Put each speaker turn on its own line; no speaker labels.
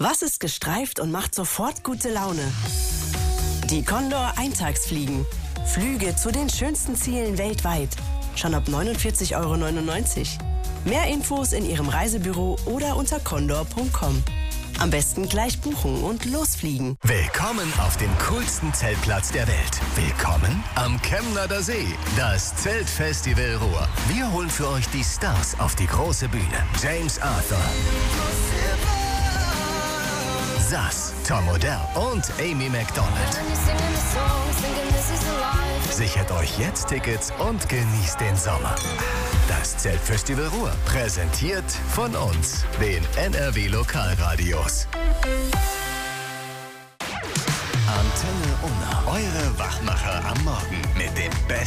Was ist gestreift und macht sofort gute Laune? Die Condor Eintagsfliegen. Flüge zu den schönsten Zielen weltweit. Schon ab 49,99 €. Mehr Infos in Ihrem Reisebüro oder unter condor.com. Am besten gleich buchen und losfliegen.
Willkommen auf dem coolsten Zeltplatz der Welt. Willkommen am Chemnader See. Das Zeltfestival Ruhr. Wir holen für euch die Stars auf die große Bühne. James Arthur, Sass, Tom Odell und Amy McDonald. Sichert euch jetzt Tickets und genießt den Sommer. Das Zeltfestival Ruhr, präsentiert von uns, den NRW Lokalradios. Antenne Unna, eure Wachmacher am Morgen mit dem besten